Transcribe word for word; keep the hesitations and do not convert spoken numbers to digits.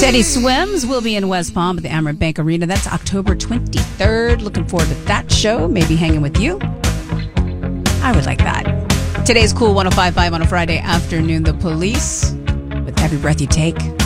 Teddy Swims will be in West Palm at the Amerant Bank Arena. That's October twenty-third. Looking forward to that show. Maybe hanging with you. I would like that. Today's Cool one oh five point five on a Friday afternoon. The Police with Every Breath You Take.